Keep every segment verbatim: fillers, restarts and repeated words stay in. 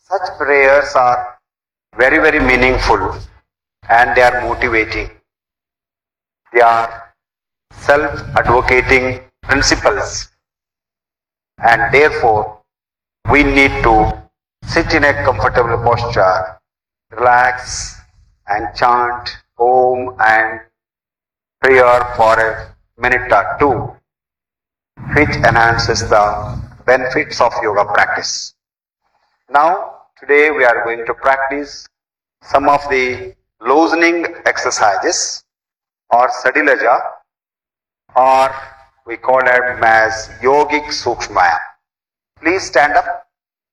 Such prayers are very, very meaningful and they are motivating. They are self-advocating principles, and therefore we need to sit in a comfortable posture, relax and chant Om and prayer for a minute or two, which enhances the benefits of yoga practice. Now, today we are going to practice some of the loosening exercises or Sadilaja, or we call them as Yogic Sukshmayam. Please stand up.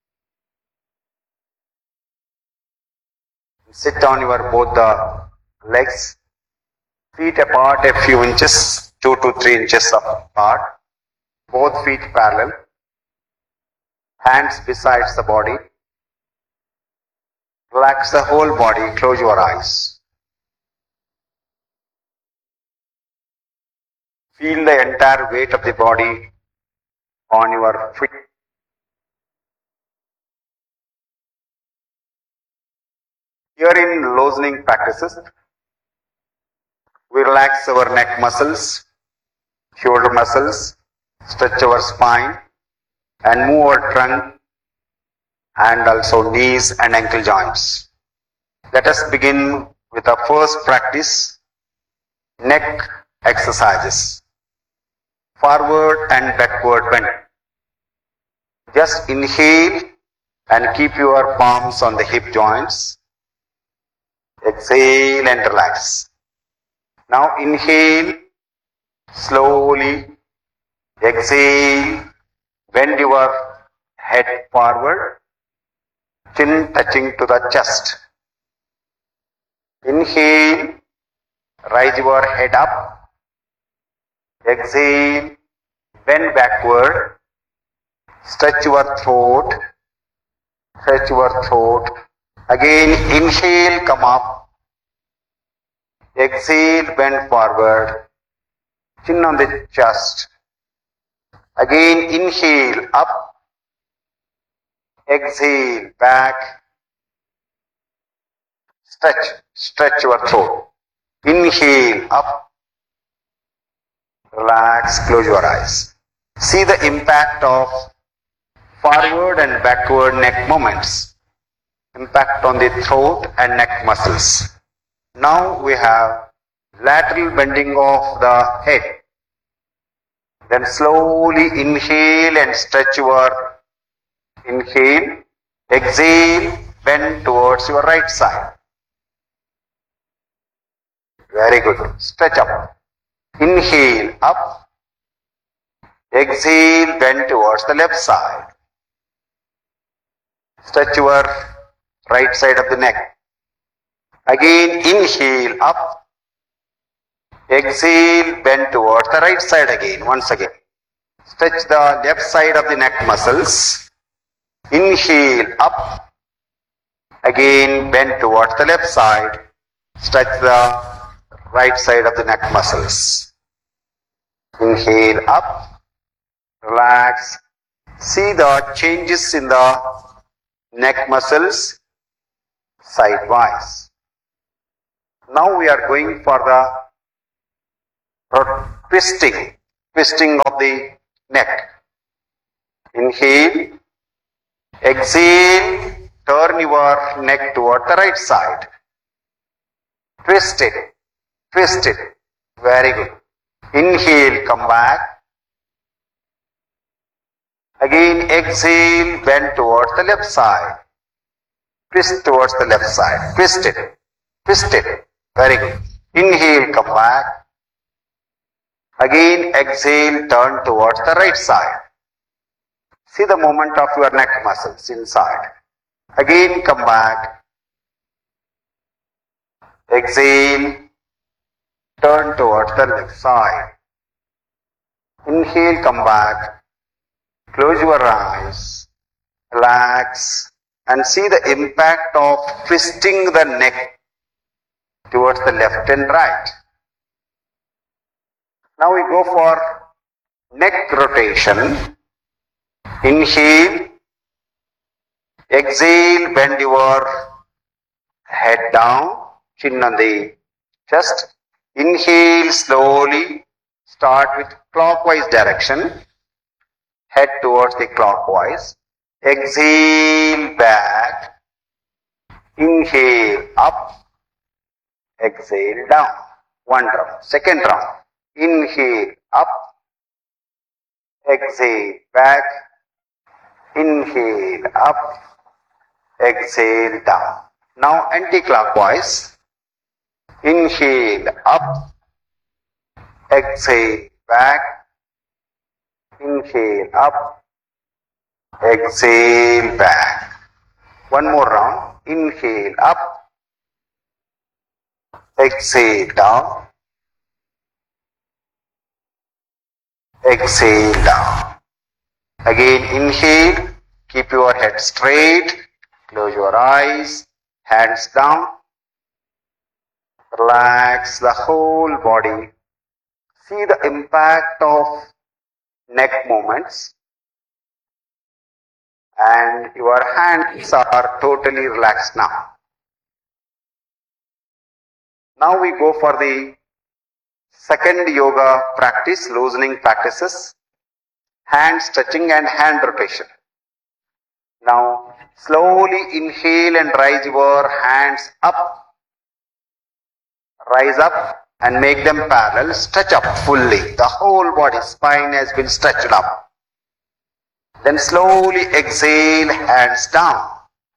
Sit on your both the legs, feet apart a few inches, two to three inches apart, both feet parallel, hands besides the body. Relax the whole body, close your eyes. Feel the entire weight of the body on your feet. Here in loosening practices, we relax our neck muscles, shoulder muscles, stretch our spine and move our trunk and also knees and ankle joints. Let us begin with our first practice, neck exercises. Forward and backward bend. Just inhale and keep your palms on the hip joints. Exhale and relax. Now inhale slowly. Exhale. Bend your head forward. Chin touching to the chest. Inhale. Raise your head up. Exhale. Bend backward. Stretch your throat. Stretch your throat. Again, inhale, come up. Exhale, bend forward. Chin on the chest. Again, inhale, up. Exhale, back. Stretch, stretch your throat. Inhale, up. Relax, close your eyes. See the impact of forward and backward neck movements. Impact on the throat and neck muscles. Now we have lateral bending of the head. Then slowly inhale and stretch your inhale. Exhale, bend towards your right side. Very good. Stretch up. Inhale, up. Exhale, bend towards the left side. Stretch your right side of the neck. Again, inhale, up. Exhale, bend towards the right side again, once again. Stretch the left side of the neck muscles. Inhale, up. Again, bend towards the left side. Stretch the right side of the neck muscles. Inhale, up. Relax. See the changes in the neck muscles sidewise. Now we are going for the twisting, twisting of the neck. Inhale, exhale, turn your neck toward the right side. Twist it, twist it. Very good. Inhale, come back. Again, exhale, bend towards the left side. Twist towards the left side. Twist it. Twist it. Very good. Inhale, come back. Again, exhale, turn towards the right side. See the movement of your neck muscles inside. Again, come back. Exhale, turn towards the left side. Inhale, come back. Close your eyes, relax, and see the impact of twisting the neck towards the left and right. Now we go for neck rotation. Inhale, Exhale, bend your head down, chin on the chest. Inhale slowly, start with clockwise direction, head towards the clockwise. Exhale back, inhale up, exhale down. One round. Second round. Inhale up, exhale back, inhale up, exhale down. Now anti-clockwise. Inhale up, exhale back, inhale up, exhale back. One more round. Inhale up, exhale down, exhale down. Again inhale, keep your head straight, close your eyes, hands down, relax the whole body. See the impact of neck movements, and your hands are totally relaxed now. Now we go for the second yoga practice, loosening practices, hand stretching and hand rotation. Now slowly inhale and raise your hands up. Rise up and make them parallel. Stretch up fully. The whole body, spine has been stretched up. Then slowly exhale, hands down.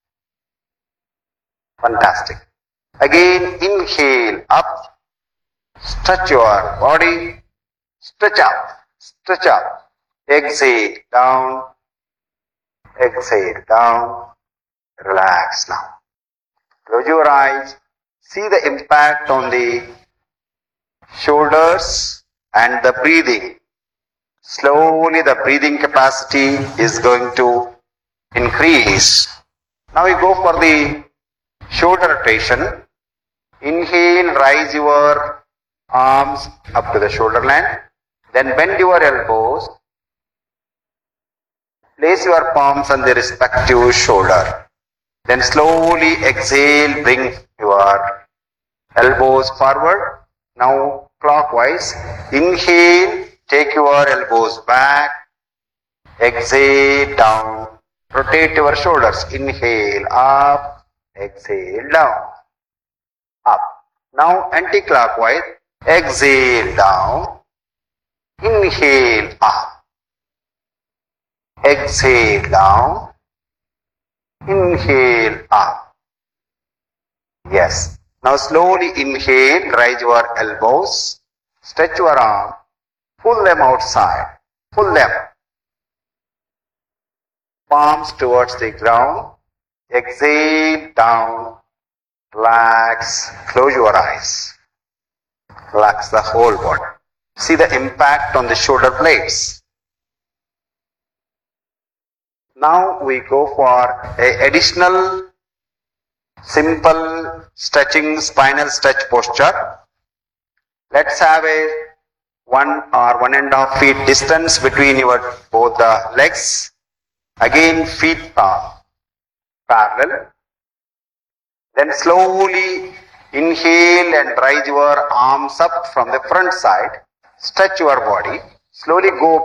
Fantastic. Again inhale up. Stretch your body. Stretch up. Stretch up. Exhale down. Exhale down. Relax now. Close your eyes. See the impact on the shoulders and the breathing. Slowly the breathing capacity is going to increase. Now we go for the shoulder rotation. Inhale, rise your arms up to the shoulder line. Then bend your elbows. Place your palms on the respective shoulder. Then slowly exhale, bring your elbows forward. Now clockwise. Inhale, take your elbows back. Exhale down. Rotate your shoulders. Inhale up. Exhale down. Up. Now anti-clockwise. Exhale down. Inhale up. Exhale down. Inhale up. Yes. Now slowly inhale, raise your elbows, stretch your arm, pull them outside, pull them. Palms towards the ground. Exhale down, relax, close your eyes. Relax the whole body. See the impact on the shoulder blades. Now we go for a additional simple stretching spinal stretch posture. Let's have a one or one and a half feet distance between your both the legs. Again feet are parallel. Then slowly inhale and raise your arms up from the front side. Stretch your body. Slowly go